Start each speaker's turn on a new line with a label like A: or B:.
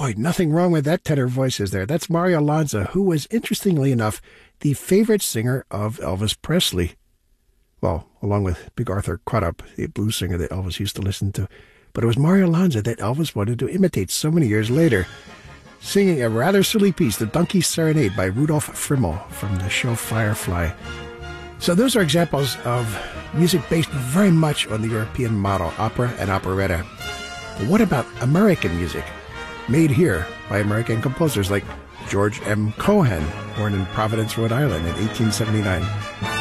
A: Boy, nothing wrong with that tenor voice, is there? That's Mario Lanza, who was, interestingly enough, the favorite singer of Elvis Presley. Well, along with Big Arthur Crudup, the blues singer that Elvis used to listen to. But it was Mario Lanza that Elvis wanted to imitate so many years later, singing a rather silly piece, The Donkey's Serenade by Rudolf Frimmel from the show Firefly. So those are examples of music based very much on the European model, opera and operetta. But what about American music, made here by American composers like George M. Cohan, born in Providence, Rhode Island in 1879?